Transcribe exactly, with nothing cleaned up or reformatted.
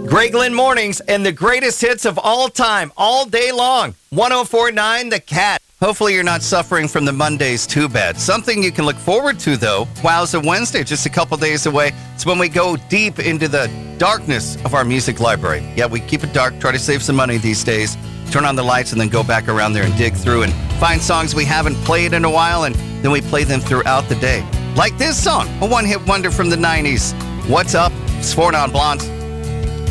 Greg Lynn Mornings and the greatest hits of all time, all day long. one oh four point nine The Cat. Hopefully you're not suffering from the Mondays too bad. Something you can look forward to, though, Wowza Wednesday, just a couple days away. It's when we go deep into the darkness of our music library. Yeah, we keep it dark, try to save some money these days. Turn on the lights and then go back around there and dig through and find songs we haven't played in a while, and then we play them throughout the day. Like this song, a one-hit wonder from the nineties. What's Up? It's Four Non Blondes.